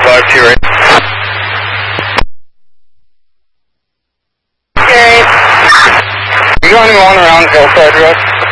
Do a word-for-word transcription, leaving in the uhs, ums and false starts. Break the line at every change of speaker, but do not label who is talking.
five two right.
Gary.
You got anyone around Hillside Road?